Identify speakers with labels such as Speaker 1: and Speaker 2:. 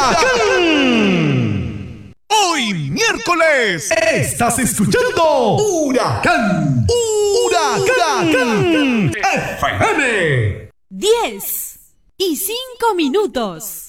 Speaker 1: Huracán. Hoy miércoles estás escuchando Huracán. Huracán FM.
Speaker 2: 10:05.